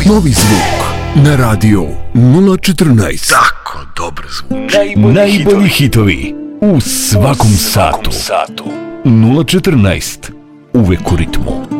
Novi zvuk na radio 014. Tako dobro zvuči. Najbolji hitovi u svakom satu. 014. Uvek u ritmu.